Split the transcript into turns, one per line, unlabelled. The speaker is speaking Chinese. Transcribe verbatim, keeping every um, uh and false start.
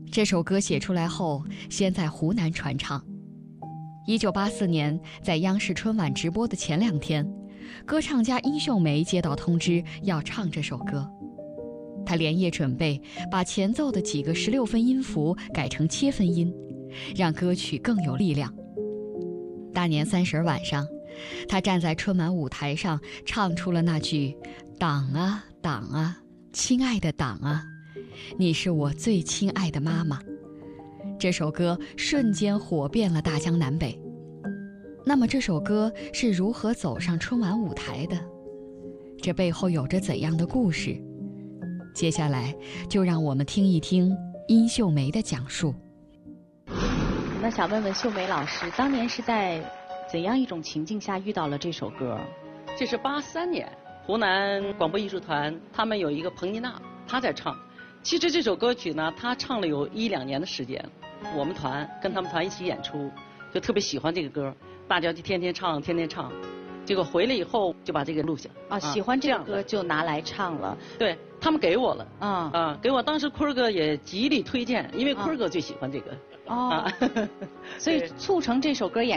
这首歌写出来后，先在湖南传唱。一九八四年，在央视春晚直播的前两天，歌唱家殷秀梅接到通知要唱这首歌，她连夜准备，把前奏的几个十六分音符改成切分音，让歌曲更有力量。大年三十晚上，她站在春晚舞台上，唱出了那句“党啊党啊，亲爱的党啊，你是我最亲爱的妈妈”。这首歌瞬间火遍了大江南北。那么这首歌是如何走上春晚舞台的？这背后有着怎样的故事？接下来就让我们听一听殷秀梅的讲述。
那想问问秀梅老师，当年是在怎样一种情境下遇到了这首歌？
这是八三年，湖南广播艺术团他们有一个彭妮娜，她在唱。其实这首歌曲呢，她唱了有一两年的时间。我们团跟他们团一起演出，就特别喜欢这个歌，大家就天天唱，天天唱。结果回来以后就把这个录下。
啊，喜欢这个歌就拿来唱了。
对，他们给我了。
啊
啊，给我。当时坤儿哥也极力推荐，因为坤儿哥最喜欢这个。
哦，所以促成这首歌演。